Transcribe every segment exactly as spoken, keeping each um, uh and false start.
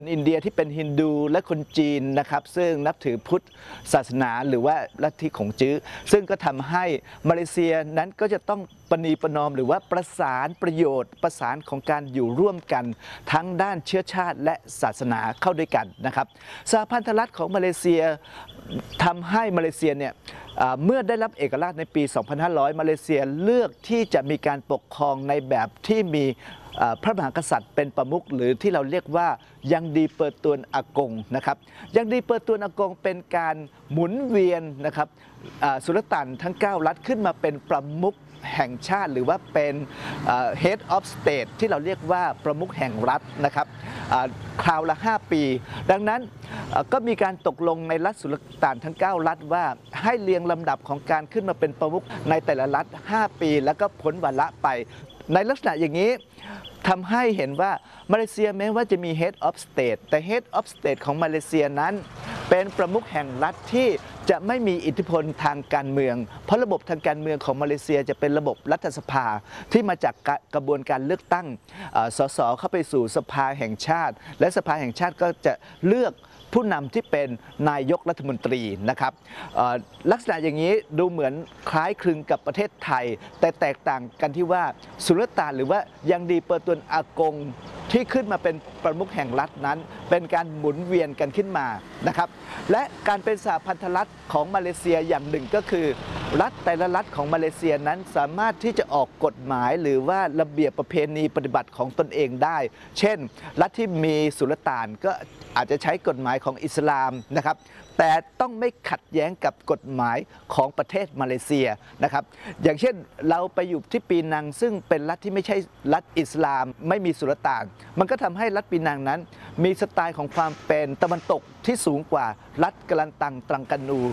อินเดียที่เป็นฮินดูและคนจีนนะครับซึ่งนับถือพุทธศาสนาหรือว่าลัทธิของจื้อซึ่งก็ทำให้มาเลเซียนั้นก็จะต้องประนีประนอมหรือว่าประสานประโยชน์ประสานของการอยู่ร่วมกันทั้งด้านเชื้อชาติและศาสนาเข้าด้วยกันนะครับสหพันธรัฐของมาเลเซียทำให้มาเลเซียเนี่ยเมื่อได้รับเอกราชในปี สองพันห้าร้อย มาเลเซียเลือกที่จะมีการปกครองในแบบที่มีพระมหากษัตริย์เป็นประมุขหรือที่เราเรียกว่ายังดีเปิดตวนอากงนะครับยังดีเปิดตวนอากงเป็นการหมุนเวียนนะครับสุลต่านทั้งเก้ารัฐขึ้นมาเป็นประมุขแห่งชาติหรือว่าเป็น head of state ที่เราเรียกว่าประมุขแห่งรัฐนะครับคราวละห้าปีดังนั้นก็มีการตกลงในรัฐสุลต่านทั้งเก้ารัฐว่าให้เรียงลำดับของการขึ้นมาเป็นประมุขในแต่ละรัฐห้าปีแล้วก็พ้นวาระไปในลักษณะอย่างนี้ทำให้เห็นว่ามาเลเซียแม้ว่าจะมี Head of State แต่ Head of State ของมาเลเซียนั้นเป็นประมุขแห่งรัฐที่จะไม่มีอิทธิพลทางการเมืองเพราะระบบทางการเมืองของมาเลเซียจะเป็นระบบรัฐสภาที่มาจากกระบวนการเลือกตั้งสสเข้าไปสู่สภาแห่งชาติและสภาแห่งชาติก็จะเลือกผู้นำที่เป็นนายกรัฐมนตรีนะครับลักษณะอย่างนี้ดูเหมือนคล้ายคลึงกับประเทศไทยแต่แตกต่างกันที่ว่าสุลต่านหรือว่ายังดีเปิดตวนอากงที่ขึ้นมาเป็นประมุขแห่งรัฐนั้นเป็นการหมุนเวียนกันขึ้นมานะครับและการเป็นสหพันธรัฐของมาเลเซียอย่างหนึ่งก็คือรัฐแต่ละรัฐของมาเลเซียนั้นสามารถที่จะออกกฎหมายหรือว่าระเบียบประเพณีปฏิบัติของตนเองได้เช่นรัฐที่มีสุลต่านก็อาจจะใช้กฎหมายของอิสลามนะครับแต่ต้องไม่ขัดแย้งกับกฎหมายของประเทศมาเลเซียนะครับอย่างเช่นเราไปอยู่ที่ปีนังซึ่งเป็นรัฐที่ไม่ใช่รัฐอิสลามไม่มีสุลต่านมันก็ทำให้รัฐปีนังนั้นมีสไตล์ของความเป็นตะวันตกที่สูงกว่ารัฐกะลันตังตรังกานู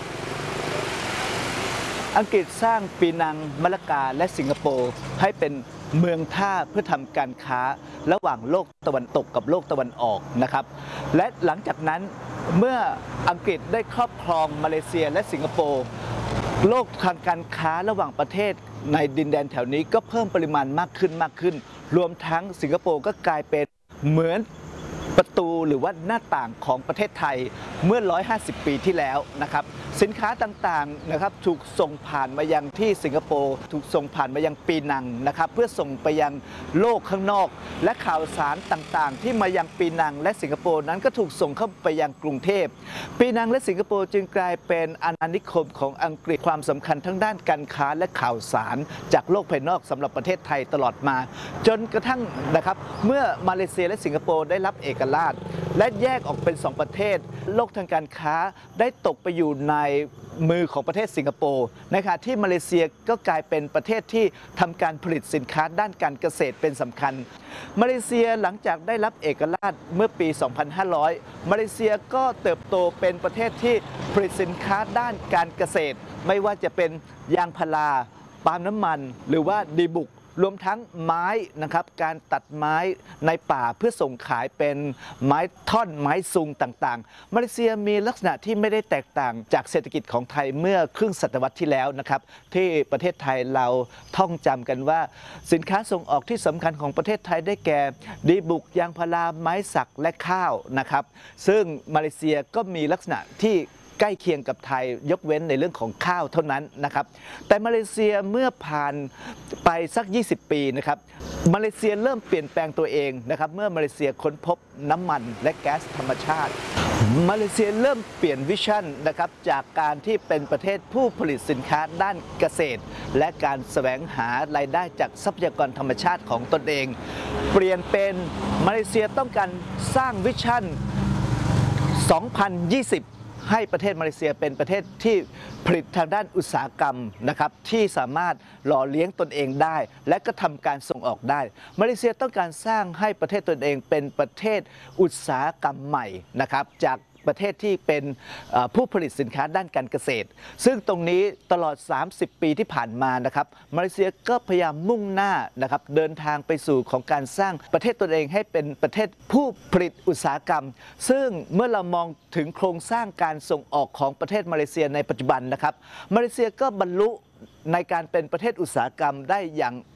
อังกฤษสร้างปีนังมะละกาและสิงคโปร์ให้เป็นเมืองท่าเพื่อทำการค้าระหว่างโลกตะวันตกกับโลกตะวันออกนะครับและหลังจากนั้นเมื่ออังกฤษได้ครอบครองมาเลเซียและสิงคโปร์โลกทางการค้าระหว่างประเทศในดินแดนแถวนี้ก็เพิ่มปริมาณมากขึ้นมากขึ้นรวมทั้งสิงคโปร์ก็กลายเป็นเหมือนประตูหรือว่าหน้าต่างของประเทศไทยเมื่อหนึ่งร้อยห้าสิบปีที่แล้วนะครับสินค้าต่างๆนะครับถูกส่งผ่านมายังที่สิงคโปร์ถูกส่งผ่านมายังปีนังนะครับเพื่อส่งไปยังโลกข้างนอกและข่าวสารต่างๆที่มายังปีนังและสิงคโปร์นั้นก็ถูกส่งเข้าไปยังกรุงเทพปีนังและสิงคโปร์จึงกลายเป็นอาณานิคมของอังกฤษความสำคัญทั้งด้านการค้าและข่าวสารจากโลกภายนอกสำหรับประเทศไทยตลอดมาจนกระทั่งนะครับเมื่อมาเลเซียและสิงคโปร์ได้รับเอกราชและแยกออกเป็นสองประเทศโลกทางการค้าได้ตกไปอยู่ในมือของประเทศสิงคโปร์ในขณะที่มาเลเซียก็กลายเป็นประเทศที่ทำการผลิตสินค้าด้านการเกษตรเป็นสำคัญมาเลเซียหลังจากได้รับเอกราชเมื่อปี สองพันห้าร้อย มาเลเซียก็เติบโตเป็นประเทศที่ผลิตสินค้าด้านการเกษตรไม่ว่าจะเป็นยางพาราปาล์มน้ำมันหรือว่าดีบุกรวมทั้งไม้นะครับการตัดไม้ในป่าเพื่อส่งขายเป็นไม้ท่อนไม้ซุงต่างๆมาเลเซียมีลักษณะที่ไม่ได้แตกต่างจากเศรษฐกิจของไทยเมื่อครึ่งศตวรรษที่แล้วนะครับที่ประเทศไทยเราท่องจำกันว่าสินค้าส่งออกที่สำคัญของประเทศไทยได้แก่ดีบุกยางพาราไม้สักและข้าวนะครับซึ่งมาเลเซียก็มีลักษณะที่ใกล้เคียงกับไทยยกเว้นในเรื่องของข้าวเท่านั้นนะครับแต่มาเลเซียเมื่อผ่านไปสักยี่สิบปีนะครับมาเลเซียเริ่มเปลี่ยนแปลงตัวเองนะครับเมื่อมาเลเซียค้นพบน้ำมันและแก๊สธรรมชาติมาเลเซียเริ่มเปลี่ยนวิชั่นนะครับจากการที่เป็นประเทศผู้ผลิตสินค้าด้านเกษตรและการแสวงหารายได้จากทรัพยากรธรรมชาติของตนเองเปลี่ยนเป็นมาเลเซียต้องการสร้างวิชั่นสองพันยี่สิบให้ประเทศมาเลเซียเป็นประเทศที่ผลิตทางด้านอุตสาหกรรมนะครับที่สามารถหล่อเลี้ยงตนเองได้และก็ทำการส่งออกได้มาเลเซียต้องการสร้างให้ประเทศตนเองเป็นประเทศอุตสาหกรรมใหม่นะครับจากประเทศที่เป็นผู้ผลิตสินค้าด้านการเกษตรซึ่งตรงนี้ตลอดสามสิบปีที่ผ่านมานะครับมาเลเซียก็พยายามมุ่งหน้านะครับเดินทางไปสู่ของการสร้างประเทศตนเองให้เป็นประเทศผู้ผลิตอุตสาหกรรมซึ่งเมื่อเรามองถึงโครงสร้างการส่งออกของประเทศมาเลเซียในปัจจุบันนะครับมาเลเซียก็บรรลุในการเป็นประเทศอุตสาหกรรมได้อย่าง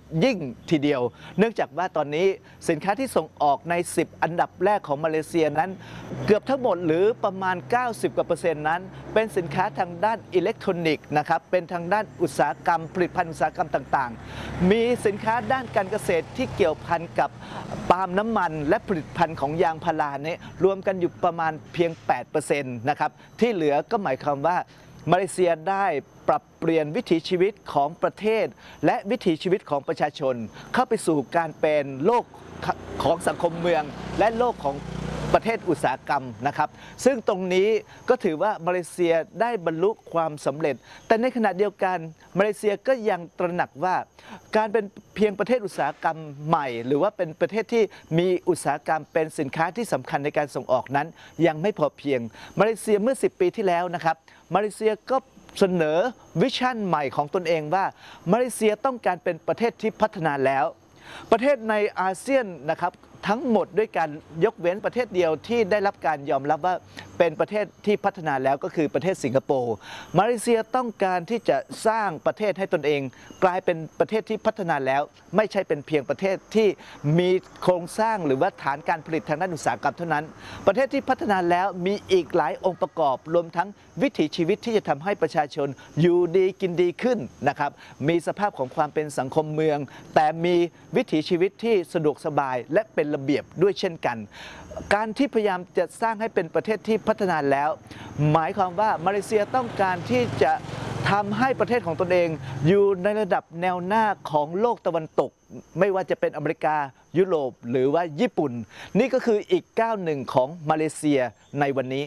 ยิ่งทีเดียวเนื่องจากว่าตอนนี้สินค้าที่ส่งออกในสิบอันดับแรกของมาเลเซียนั้นเกือบทั้งหมดหรือประมาณเก้าสิบกว่าเปอร์เซ็นต์นั้นเป็นสินค้าทางด้านอิเล็กทรอนิกส์นะครับเป็นทางด้านอุตสาหกรรมผลิตภัณฑ์อุตสาหกรรมต่างๆมีสินค้าด้านการเกษตรที่เกี่ยวพันกับปาล์มน้ำมันและผลิตภัณฑ์ของยางพาราเนี่ยรวมกันอยู่ประมาณเพียง แปดเปอร์เซ็นต์ นะครับที่เหลือก็หมายความว่ามาเลเซียได้ปรับเปลี่ยนวิถีชีวิตของประเทศและวิถีชีวิตของประชาชนเข้าไปสู่การเป็นโลกของสังคมเมืองและโลกของประเทศอุตสาหกรรมนะครับซึ่งตรงนี้ก็ถือว่ามาเลเซียได้บรรลุความสำเร็จแต่ในขณะเดียวกันมาเลเซียก็ยังตระหนักว่าการเป็นเพียงประเทศอุตสาหกรรมใหม่หรือว่าเป็นประเทศที่มีอุตสาหกรรมเป็นสินค้าที่สำคัญในการส่งออกนั้นยังไม่พอเพียงมาเลเซียเมื่อสิบปีที่แล้วนะครับมาเลเซียก็เสนอวิชั่นใหม่ของตนเองว่ามาเลเซียต้องการเป็นประเทศที่พัฒนาแล้วประเทศในอาเซียนนะครับทั้งหมดด้วยการยกเว้นประเทศเดียวที่ได้รับการยอมรับว่าเป็นประเทศที่พัฒนาแล้วก็คือประเทศสิงคโปร์มาเลเซียต้องการที่จะสร้างประเทศให้ตนเองกลายเป็นประเทศที่พัฒนาแล้วไม่ใช่เป็นเพียงประเทศที่มีโครงสร้างหรือว่าฐานการผลิตทางด้านอุตสาหกรรมเท่านั้นประเทศที่พัฒนาแล้วมีอีกหลายองค์ประกอบรวมทั้งวิถีชีวิตที่จะทำให้ประชาชนอยู่ดีกินดีขึ้นนะครับมีสภาพของความเป็นสังคมเมืองแต่มีวิถีชีวิตที่สะดวกสบายและเป็นระเบียบด้วยเช่นกันการที่พยายามจะสร้างให้เป็นประเทศที่พัฒนาแล้วหมายความว่ามาเลเซียต้องการที่จะทำให้ประเทศของตนเองอยู่ในระดับแนวหน้าของโลกตะวันตกไม่ว่าจะเป็นอเมริกายุโรปหรือว่าญี่ปุ่นนี่ก็คืออีกก้าวหนึ่งของมาเลเซียในวันนี้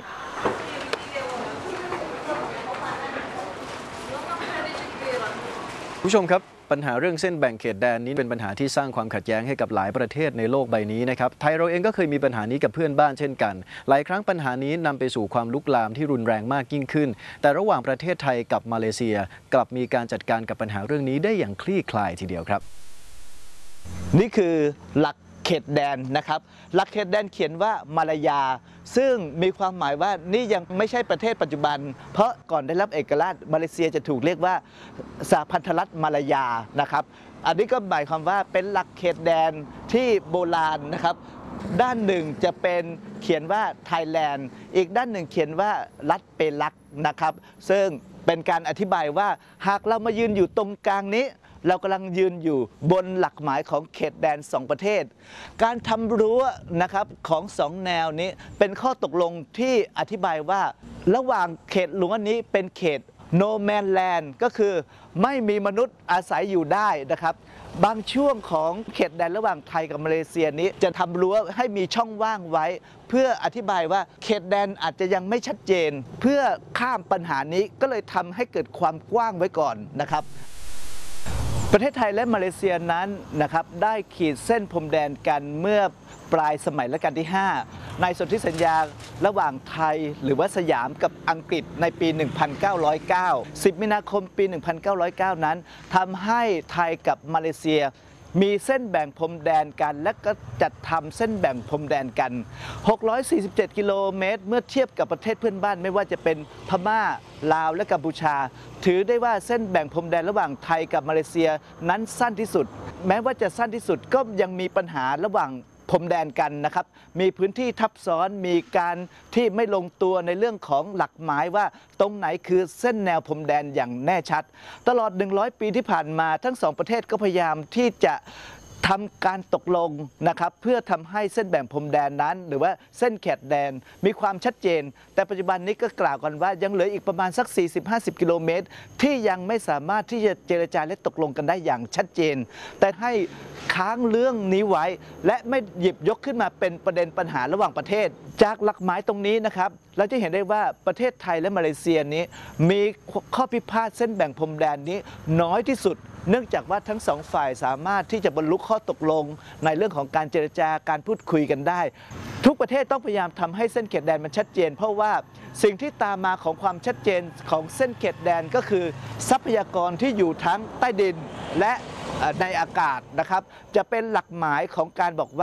ผู้ชมครับปัญหาเรื่องเส้นแบ่งเขตแดนนี้เป็นปัญหาที่สร้างความขัดแย้งให้กับหลายประเทศในโลกใบนี้นะครับไทยเราเองก็เคยมีปัญหานี้กับเพื่อนบ้านเช่นกันหลายครั้งปัญหานี้นำไปสู่ความลุกลามที่รุนแรงมากยิ่งขึ้นแต่ระหว่างประเทศไทยกับมาเลเซียกลับมีการจัดการกับปัญหาเรื่องนี้ได้อย่างคลี่คลายทีเดียวครับนี่คือหลักเขตแดนนะครับหลักเขตแดนเขียนว่ามาลายาซึ่งมีความหมายว่านี่ยังไม่ใช่ประเทศปัจจุบันเพราะก่อนได้รับเอกราชมาเลเซียจะถูกเรียกว่าสหพันธรัฐมาลายานะครับอันนี้ก็หมายความว่าเป็นหลักเขตแดนที่โบราณนะครับด้านหนึ่งจะเป็นเขียนว่าไทยแลนด์อีกด้านหนึ่งเขียนว่ารัฐเปรักนะครับซึ่งเป็นการอธิบายว่าหากเรามายืนอยู่ตรงกลางนี้เรากำลังยืนอยู่บนหลักหมายของเขตแดนสองประเทศการทำรั้วนะครับของสองแนวนี้เป็นข้อตกลงที่อธิบายว่าระหว่างเขตรั้วนี้เป็นเขต no man land ก็คือไม่มีมนุษย์อาศัยอยู่ได้นะครับบางช่วงของเขตแดนระหว่างไทยกับมาเลเซียนี้จะทำรั้วให้มีช่องว่างไว้เพื่ออธิบายว่าเขตแดนอาจจะยังไม่ชัดเจนเพื่อข้ามปัญหานี้ก็เลยทำให้เกิดความกว้างไว้ก่อนนะครับประเทศไทยและมาเลเซียนั้นนะครับได้ขีดเส้นพรมแดนกันเมื่อปลายสมัยรัชกาลที่ห้าในสนธิสัญญาระหว่างไทยหรือว่าสยามกับอังกฤษในปี หนึ่งพันเก้าร้อยเก้า สิบมีนาคมปี หนึ่งพันเก้าร้อยเก้า นั้นทำให้ไทยกับมาเลเซียมีเส้นแบ่งพรมแดนกันและก็จัดทำเส้นแบ่งพรมแดนกันหกร้อยสี่สิบเจ็ดกิโลเมตรเมื่อเทียบกับประเทศเพื่อนบ้านไม่ว่าจะเป็นพม่าลาวและกัมพูชาถือได้ว่าเส้นแบ่งพรมแดนระหว่างไทยกับมาเลเซียนั้นสั้นที่สุดแม้ว่าจะสั้นที่สุดก็ยังมีปัญหาระหว่างพรมแดนกันนะครับมีพื้นที่ทับซ้อนมีการที่ไม่ลงตัวในเรื่องของหลักหมายว่าตรงไหนคือเส้นแนวพรมแดนอย่างแน่ชัดตลอดหนึ่งร้อยปีที่ผ่านมาทั้งสองประเทศก็พยายามที่จะทำการตกลงนะครับเพื่อทำให้เส้นแบ่งพรมแดนนั้นหรือว่าเส้นเขตแดนมีความชัดเจนแต่ปัจจุบันนี้ก็กล่าวกันว่ายังเหลืออีกประมาณสัก สี่สิบถึงห้าสิบ กิโลเมตรที่ยังไม่สามารถที่จะเจรจาและตกลงกันได้อย่างชัดเจนแต่ให้ค้างเรื่องนี้ไว้และไม่หยิบยกขึ้นมาเป็นประเด็นปัญหาระหว่างประเทศจากหลักหมายตรงนี้นะครับเราจะเห็นได้ว่าประเทศไทยและมาเลเซียนี้มีข้อพิพาทเส้นแบ่งพรมแดนนี้น้อยที่สุดเนื่องจากว่าทั้งสองฝ่ายสามารถที่จะบรรลุข้อตกลงในเรื่องของการเจรจาการพูดคุยกันได้ทุกประเทศต้องพยายามทำให้เส้นเขตแดนมันชัดเจนเพราะว่าสิ่งที่ตามมาของความชัดเจนของเส้นเขตแดนก็คือทรัพยากรที่อยู่ทั้งใต้ดินและในอากาศนะครับจะเป็นหลักหมายของการบอกว่า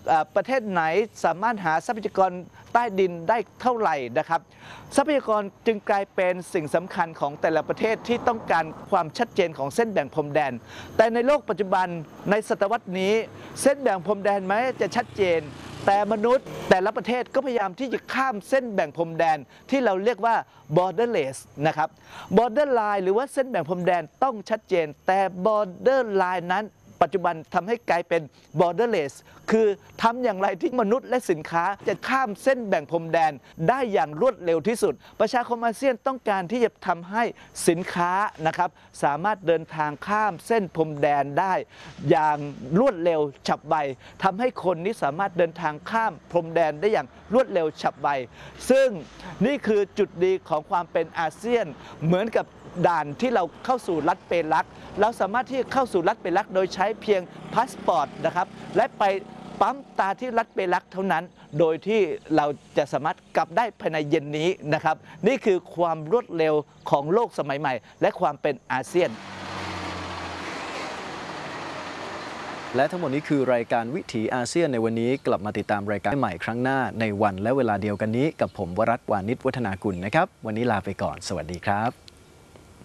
เอ่อประเทศไหนสามารถหาทรัพยากรใต้ดินได้เท่าไหร่นะครับทรัพยากรจึงกลายเป็นสิ่งสำคัญของแต่ละประเทศที่ต้องการความชัดเจนของเส้นแบ่งพรมแดนแต่ในโลกปัจจุบันในศตวรรษนี้เส้นแบ่งพรมแดนแม้จะชัดเจนแต่มนุษย์แต่ละประเทศก็พยายามที่จะข้ามเส้นแบ่งพรมแดนที่เราเรียกว่า borderless นะครับ border line หรือว่าเส้นแบ่งพรมแดนต้องชัดเจนแต่ border line นั้นปัจจุบันทำให้กลายเป็น borderless คือทำอย่างไรที่มนุษย์และสินค้าจะข้ามเส้นแบ่งพรมแดนได้อย่างรวดเร็วที่สุดประชาคมอาเซียนต้องการที่จะทำให้สินค้านะครับสามารถเดินทางข้ามเส้นพรมแดนได้อย่างรวดเร็วฉับไวทำให้คนนี้สามารถเดินทางข้ามพรมแดนได้อย่างรวดเร็วฉับไวซึ่งนี่คือจุดดีของความเป็นอาเซียนเหมือนกับด่านที่เราเข้าสู่รัฐเปรักเราสามารถที่จะเข้าสู่รัฐเปรักโดยใช้เพียงพาสปอร์ตนะครับและไปปั๊มตาที่รัฐเปรักเท่านั้นโดยที่เราจะสามารถกลับได้ภายในเย็นนี้นะครับนี่คือความรวดเร็วของโลกสมัยใหม่และความเป็นอาเซียนและทั้งหมดนี้คือรายการวิถีอาเซียนในวันนี้กลับมาติดตามรายการใหม่ครั้งหน้าในวันและเวลาเดียวกันนี้กับผมวรัตน์ วานิช วัฒนากุลนะครับวันนี้ลาไปก่อนสวัสดีครับ